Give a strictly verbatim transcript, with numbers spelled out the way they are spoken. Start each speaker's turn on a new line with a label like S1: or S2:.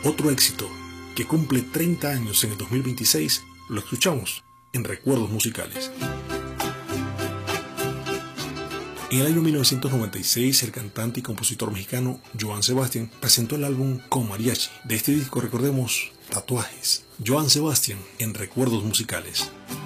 S1: Otro éxito que cumple treinta años en el dos mil veintiséis, lo escuchamos en Recuerdos Musicales. En el año mil novecientos noventa y seis, el cantante y compositor mexicano Joan Sebastián presentó el álbum Con Mariachi. De este disco recordemos Tatuajes. Joan Sebastián en Recuerdos Musicales.